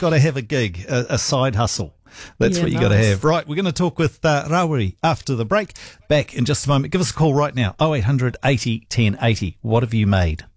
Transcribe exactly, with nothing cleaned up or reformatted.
got to have a gig, a, a side hustle. That's Yeah, what you got to nice. have. Right, we're going to talk with uh, Rawiri after the break. Back in just a moment. Give us a call right now, oh eight hundred eighty ten eighty. What have you made?